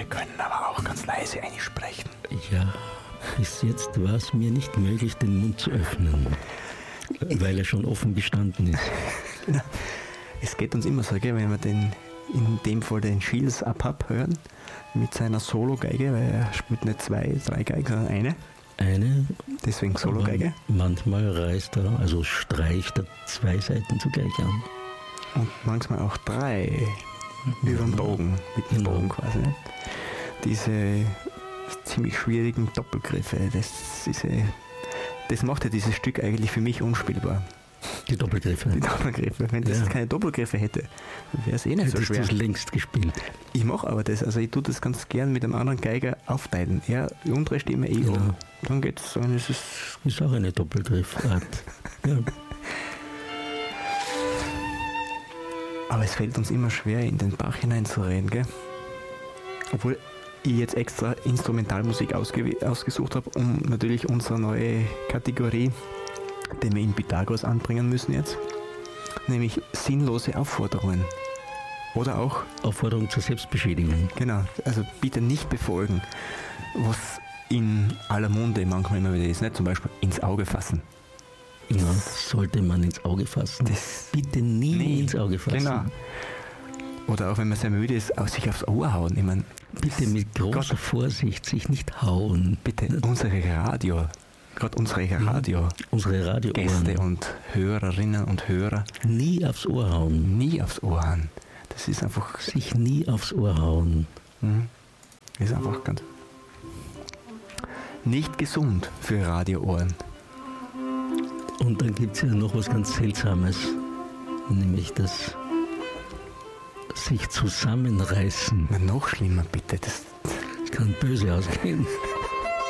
können aber auch ganz leise einsprechen. Ja, bis jetzt war es mir nicht möglich, den Mund zu öffnen, weil er schon offen gestanden ist. Es geht uns immer so, gell, wenn wir in dem Fall den Shields Up hören, mit seiner Solo-Geige, weil er spielt nicht 2, 3 Geigen, sondern eine. Deswegen Solo-Geige. Manchmal streicht er 2 Seiten zugleich an. Und manchmal auch 3 über den Bogen, mit dem Bogen quasi. Nicht? Diese ziemlich schwierigen Doppelgriffe, das macht ja dieses Stück eigentlich für mich unspielbar. Die Doppelgriffe. Wenn das keine Doppelgriffe hätte, wäre es nicht so schwer. Hättest du es längst gespielt. Ich mache aber das, also ich tue das ganz gern mit einem anderen Geiger aufteilen. Er, die untere Stimme, ich oben. Dann geht's, dann ist es... Ist auch eine Doppelgriffart. Ja. Aber es fällt uns immer schwer, in den Bach hineinzureden, gell? Obwohl ich jetzt extra Instrumentalmusik ausgesucht habe, um natürlich unsere neue Kategorie, die wir in Pythagoras anbringen müssen jetzt, nämlich sinnlose Aufforderungen. Oder auch... Aufforderung zur Selbstbeschädigung. Genau, also bitte nicht befolgen, was in aller Munde manchmal immer wieder ist, nicht? Zum Beispiel ins Auge fassen. Ja, sollte man ins Auge fassen. Das bitte nie ins Auge fassen. Genau. Oder auch wenn man sehr müde ist, sich aufs Ohr hauen. Ich meine, bitte mit großer Vorsicht sich nicht hauen. Bitte unsere Radio, unsere Radio Gäste und Hörerinnen und Hörer. Nie aufs Ohr hauen. Nie aufs Ohr hauen. Das ist einfach... Sich nie aufs Ohr hauen. Das ist einfach ganz... Nicht gesund für Radioohren. Und dann gibt es ja noch was ganz Seltsames, nämlich das sich zusammenreißen. Na, noch schlimmer bitte. Das kann böse ausgehen.